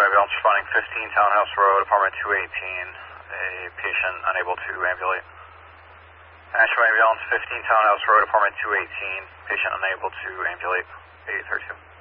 National Ambulance responding 15 Townhouse Road, apartment 218, a patient unable to ambulate. National Ambulance 15 Townhouse Road, apartment 218, patient unable to ambulate, 8832.